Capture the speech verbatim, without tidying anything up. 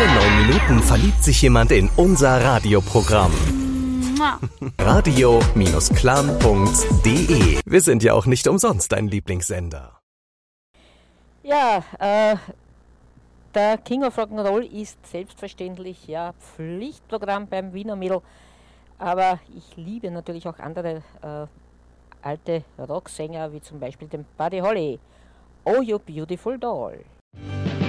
Alle neun Minuten verliebt sich jemand in unser Radioprogramm. radio Clan punkt de. Wir sind ja auch nicht umsonst dein Lieblingssender. Ja, äh, der King of Rock'n'Roll ist selbstverständlich ja Pflichtprogramm beim Wiener Mädel, aber ich liebe natürlich auch andere äh, alte Rocksänger, wie zum Beispiel den Buddy Holly. Oh, you beautiful doll.